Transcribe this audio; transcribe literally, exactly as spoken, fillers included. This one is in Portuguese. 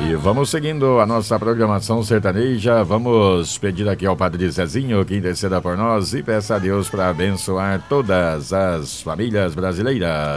E vamos seguindo a nossa programação sertaneja. Vamos pedir aqui ao Padre Zezinho que interceda por nós e peça a Deus para abençoar todas as famílias brasileiras.